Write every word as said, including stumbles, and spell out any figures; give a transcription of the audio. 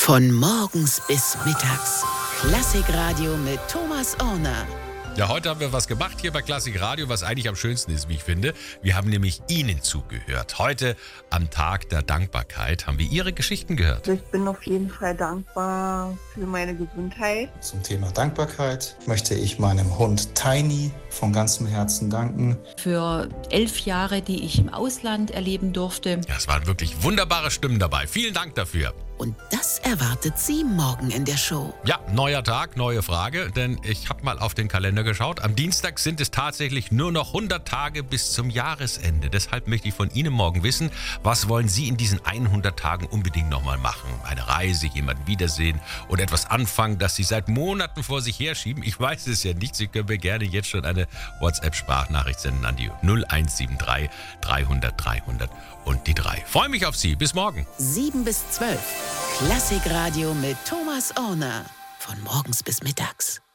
Von morgens bis mittags. Klassikradio mit Thomas Orner. Ja, heute haben wir was gemacht hier bei Klassik Radio, was eigentlich am schönsten ist, wie ich finde. Wir haben nämlich Ihnen zugehört. Heute am Tag der Dankbarkeit haben wir Ihre Geschichten gehört. Ich bin auf jeden Fall dankbar für meine Gesundheit. Zum Thema Dankbarkeit möchte ich meinem Hund Tiny von ganzem Herzen danken. Für elf Jahre, die ich im Ausland erleben durfte. Ja, es waren wirklich wunderbare Stimmen dabei. Vielen Dank dafür. Und das erwartet Sie morgen in der Show. Ja, neuer Tag, neue Frage, denn ich habe mal auf den Kalender geschaut. Am Dienstag sind es tatsächlich nur noch hundert Tage bis zum Jahresende. Deshalb möchte ich von Ihnen morgen wissen, was wollen Sie in diesen hundert Tagen unbedingt nochmal machen? Eine Reise, jemanden wiedersehen oder etwas anfangen, das Sie seit Monaten vor sich herschieben? Ich weiß es ja nicht. Sie können mir gerne jetzt schon eine WhatsApp-Sprachnachricht senden an die null eins sieben drei dreihundert dreihundert und die drei. Freue mich auf Sie. Bis morgen. sieben bis zwölf. Klassikradio mit Thomas Orner. Von morgens bis mittags.